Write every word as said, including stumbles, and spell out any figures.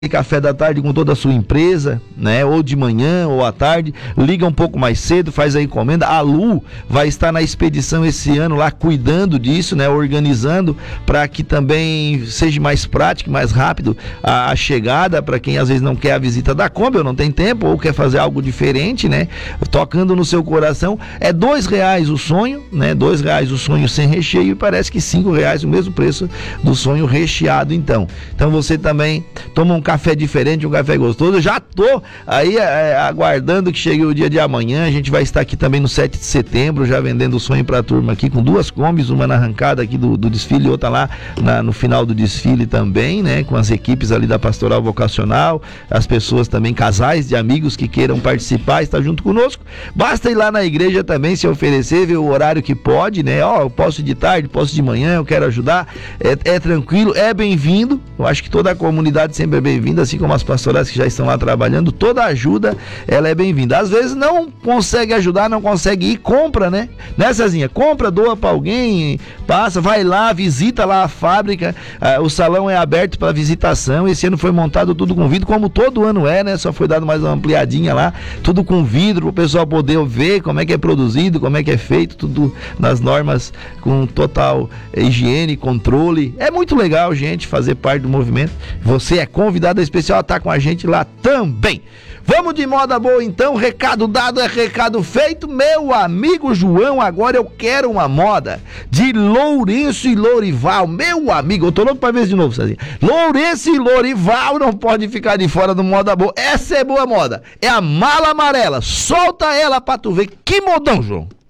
café da tarde com toda a sua empresa, né? Ou de manhã ou à tarde, liga um pouco mais cedo, faz a encomenda. A Lu vai estar na expedição esse ano lá cuidando disso, né? Organizando para que também seja mais prático, mais rápido a, a chegada para quem às vezes não quer a visita da Kombi ou não tem tempo ou quer fazer algo diferente, né? Tocando no seu coração. É dois reais o sonho, né? Dois reais o sonho sem recheio e parece que cinco reais o mesmo preço do sonho recheado, então. Então você também toma um café diferente, um café gostoso. Eu já tô aí é, aguardando que chegue o dia de amanhã. A gente vai estar aqui também no sete de setembro, já vendendo o sonho pra turma aqui, com duas combis, uma na arrancada aqui do, do desfile e outra lá na, no final do desfile também, né? Com as equipes ali da Pastoral Vocacional, as pessoas também, casais de amigos que queiram participar, estar junto conosco. Basta ir lá na igreja também, se oferecer, ver o horário que pode, né? Ó, eu posso ir de tarde, posso ir de manhã, eu quero ajudar. É, é tranquilo, é bem-vindo. Eu acho que toda a comunidade sempre é bem-vinda, assim como as pastorais que já estão lá trabalhando. Toda ajuda, ela é bem-vinda. Às vezes não consegue ajudar, não consegue ir, compra, né? Né, Cezinha? Compra, doa pra alguém, passa, vai lá, visita lá a fábrica. Ah, o salão é aberto para visitação. Esse ano foi montado tudo com vidro, como todo ano é, né? Só foi dado mais uma ampliadinha lá, tudo com vidro, pro pessoal poder ver como é que é produzido, como é que é feito, tudo nas normas, com total higiene, controle. É muito legal, gente, fazer parte do movimento. Você é convidado especial a estar com a gente lá também. Vamos de moda boa então, recado dado é recado feito. Meu amigo João, agora eu quero uma moda de Lourenço e Lorival. Meu amigo, eu tô louco pra ver isso de novo, Cezinha. Lourenço e Lorival não pode ficar de fora do moda boa. Essa é boa moda, é a mala amarela. Solta ela pra tu ver que modão, João.